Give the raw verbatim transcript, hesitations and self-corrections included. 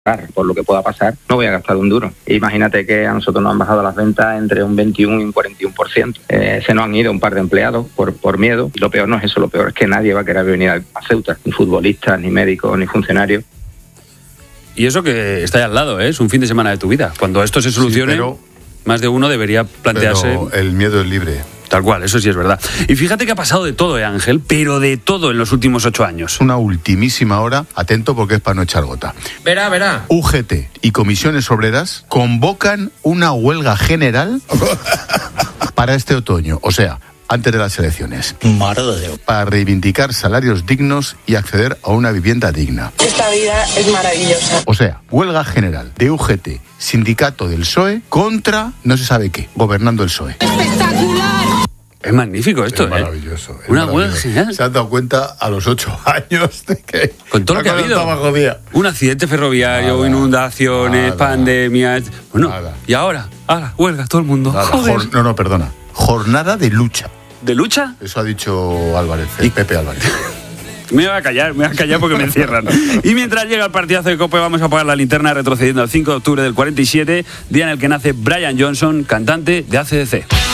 por lo que pueda pasar, no voy a gastar un duro. Imagínate que a nosotros nos han bajado las ventas entre un veintiuno y un cuarenta y uno por ciento. Eh, se nos han ido un par de empleados por, por miedo. Y lo peor no es eso, lo peor es que nadie va a querer venir a Ceuta, ni futbolistas, ni médicos, ni funcionarios. Y eso que está ahí al lado, ¿eh? Es un fin de semana de tu vida. Cuando esto se solucione, sí, pero, más de uno debería plantearse... Pero el miedo es libre. Tal cual, eso sí es verdad. Y fíjate que ha pasado de todo, ¿eh, Ángel? Pero de todo en los últimos ocho años. Una ultimísima hora, atento porque es para no echar gota. Verá, verá. U G T y comisiones obreras convocan una huelga general para este otoño, o sea, antes de las elecciones. Madre de Dios. Para reivindicar salarios dignos y acceder a una vivienda digna. Esta vida es maravillosa. O sea, huelga general de U G T, sindicato del P S O E, contra no se sabe qué, gobernando el P S O E. ¡Espectacular! Es magnífico esto, es ¿eh? Maravilloso. Es una huelga general. Se han dado cuenta a los ocho años de que... Con todo lo que ha habido. Un accidente ferroviario, nada, inundaciones, nada, pandemias... Bueno, nada. Y ahora, ahora, huelga, todo el mundo. Jor- no, no, perdona. Jornada de lucha. ¿De lucha? Eso ha dicho Álvarez, el y Pepe Álvarez. Me voy a callar, me voy a callar porque me encierran. Y mientras llega el partidazo de COPE, vamos a apagar la linterna retrocediendo al cinco de octubre del cuarenta y siete, día en el que nace Brian Johnson, cantante de A C D C.